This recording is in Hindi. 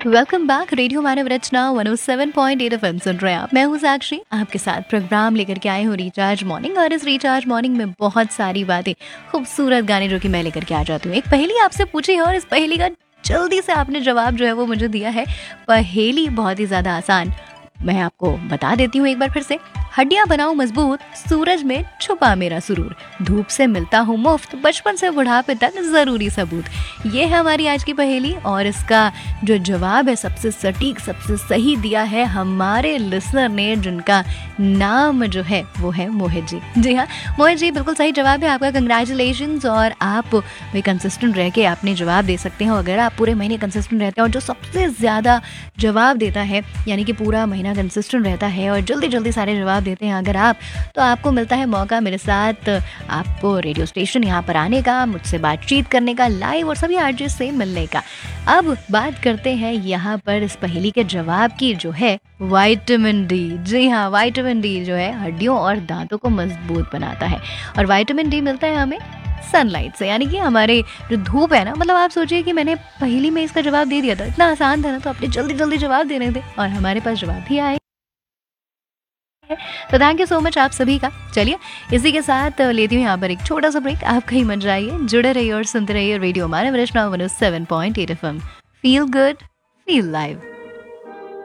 Welcome back. रेडियो मानव रचना 107.8 एफएम सुन रहे हैं आप। मैं हूँ साक्षी, आपके साथ प्रोग्राम लेकर के आई हूँ रिचार्ज मॉर्निंग। और इस रिचार्ज मॉर्निंग में बहुत सारी बातें, खूबसूरत गाने जो कि मैं लेकर के आ जाती हूँ। एक पहेली आपसे पूछी है और इस पहेली का जल्दी से आपने जवाब जो है वो मुझे दिया है। पहेली बहुत ही ज्यादा आसान, मैं आपको बता देती हूँ एक बार फिर से। हड्डियां बनाऊं मजबूत, सूरज में छुपा मेरा सुरूर, धूप से मिलता हूँ मुफ्त, बचपन से बुढ़ापे तक जरूरी सबूत। ये है हमारी आज की पहेली और इसका जो जवाब है सबसे सटीक, सबसे सही दिया है हमारे लिसनर ने, जिनका नाम जो है वो है मोहित जी। जी हाँ, मोहित जी बिल्कुल सही जवाब है आपका। कंग्रेचुलेशंस। और आप भी कंसिस्टेंट रह के आपने जवाब दे सकते हैं। अगर आप पूरे महीने कंसिस्टेंट रहते हैं और जो सबसे ज़्यादा जवाब देता है, यानी कि पूरा महीना कंसिस्टेंट रहता है और जल्दी जल्दी सारे जवाब देते हैं अगर आप, तो आपको मिलता है मौका मेरे साथ आपको रेडियो स्टेशन यहाँ पर आने का, मुझसे बातचीत करने का, लाइव और सभी आरजे से मिलने का। अब बात करते हैं यहाँ पर इस पहेली के जवाब की, जो है विटामिन डी। जी हाँ, विटामिन डी जो है हड्डियों और दांतों को मजबूत बनाता है। और विटामिन डी मिलता है हमें सनलाइट से, यानी कि हमारे जो धूप है ना। मतलब आप सोचिए कि मैंने पहेली में इसका जवाब दे दिया था, इतना आसान था ना, तो आपने जल्दी जल्दी जवाब देने थे और हमारे पास जवाब भी आए। तो थैंक यू सो मच आप सभी का। चलिए इसी के साथ लेती हूँ यहाँ पर एक छोटा सा ब्रेक। आप कहीं मत जाइए, जुड़े रहिए और सुनते रहिए रेडियो मानव रचना 107.8 FM. Feel good, feel live.